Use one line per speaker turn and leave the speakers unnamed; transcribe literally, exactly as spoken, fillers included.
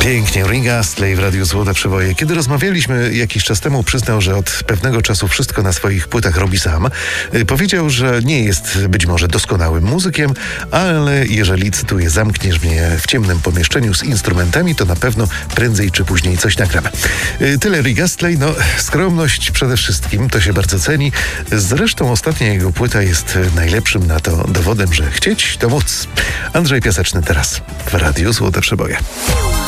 Pięknie, Rick Astley w Radiu Złote Przeboje. Kiedy rozmawialiśmy jakiś czas temu, przyznał, że od pewnego czasu wszystko na swoich płytach robi sam. Powiedział, że nie jest być może doskonałym muzykiem, ale jeżeli, cytuję, zamkniesz mnie w ciemnym pomieszczeniu z instrumentami, to na pewno prędzej czy później coś nagram. Tyle Rick Astley. No, skromność przede wszystkim, to się bardzo ceni. Zresztą ostatnia jego płyta jest najlepszym na to dowodem, że chcieć to móc. Andrzej Piaseczny teraz w Radiu Złote Przeboje.